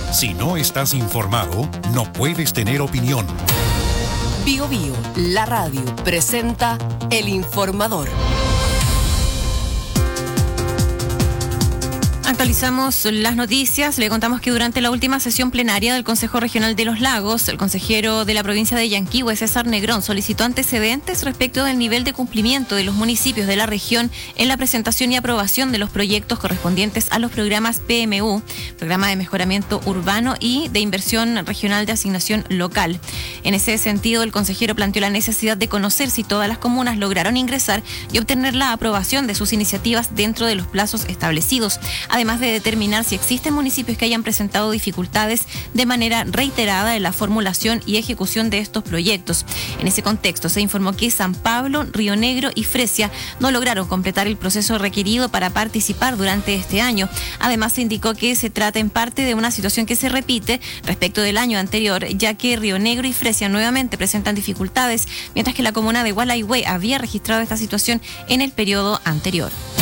Si no estás informado, no puedes tener opinión. Bio Bio, la radio, presenta El Informador. Actualizamos las noticias. Le contamos que durante la última sesión plenaria del Consejo Regional de los Lagos, el consejero de la provincia de Yanquihue, César Negrón, solicitó antecedentes respecto del nivel de cumplimiento de los municipios de la región en la presentación y aprobación de los proyectos correspondientes a los programas PMU, Programa de Mejoramiento Urbano, y de Inversión Regional de Asignación Local. En ese sentido, el consejero planteó la necesidad de conocer si todas las comunas lograron ingresar y obtener la aprobación de sus iniciativas dentro de los plazos establecidos, además de determinar si existen municipios que hayan presentado dificultades de manera reiterada en la formulación y ejecución de estos proyectos. En ese contexto, se informó que San Pablo, Río Negro y Fresia no lograron completar el proceso requerido para participar durante este año. Además, se indicó que se trata en parte de una situación que se repite respecto del año anterior, ya que Río Negro y Fresia nuevamente presentan dificultades, mientras que la comuna de Gualaihue había registrado esta situación en el periodo anterior.